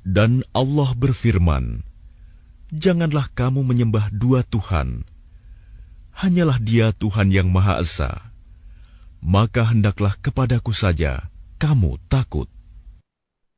Dan Allah berfirman, janganlah kamu menyembah dua Tuhan. Hanyalah Dia Tuhan yang Maha Esa. Maka hendaklah kepadaku saja kamu takut.